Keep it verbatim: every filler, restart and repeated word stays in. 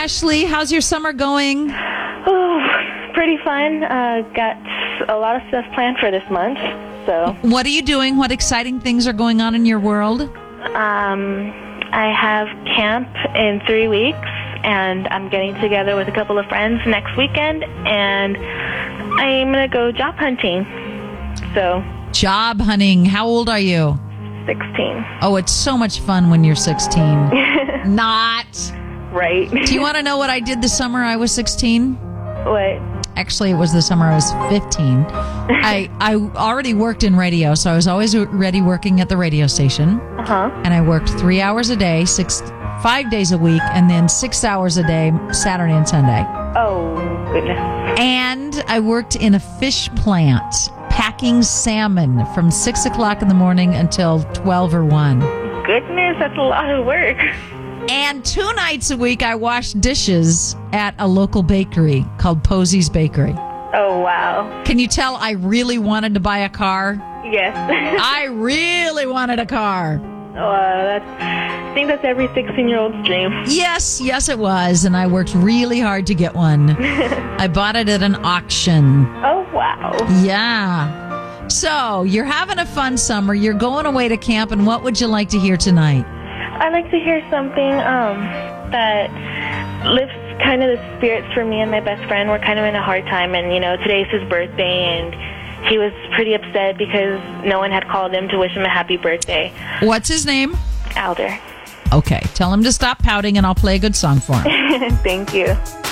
Ashley. How's your summer going? Oh, pretty fun. Uh, got a lot of stuff planned for this month. So, what are you doing? What exciting things are going on in your world? Um, I have camp in three weeks, and I'm getting together with a couple of friends next weekend, and I'm going to go job hunting. So, job hunting. How old are you? sixteen. Oh, it's so much fun when you're sixteen. Not. Right. Do you want to know what I did the summer I was sixteen? What? Actually, it was the summer I was fifteen. I, I already worked in radio, so I was always ready working at the radio station. Uh-huh. And I worked three hours a day, six, five days a week, and then six hours a day, Saturday and Sunday. Oh, goodness. And I worked in a fish plant, packing salmon from six o'clock in the morning until twelve or one. Goodness, that's a lot of work. And two nights a week, I washed dishes at a local bakery called Posey's Bakery. Oh, wow. Can you tell I really wanted to buy a car? Yes. I really wanted a car. Oh, uh, that's, I think that's every sixteen-year-old's dream. Yes, yes it was. And I worked really hard to get one. I bought it at an auction. Oh, wow. Yeah. So, you're having a fun summer. You're going away to camp, and what would you like to hear tonight? I'd like to hear something um, that lifts kind of the spirits for me and my best friend. We're kind of in a hard time, and, you know, today's his birthday, and he was pretty upset because no one had called him to wish him a happy birthday. What's his name? Alder. Okay, tell him to stop pouting, and I'll play a good song for him. Thank you.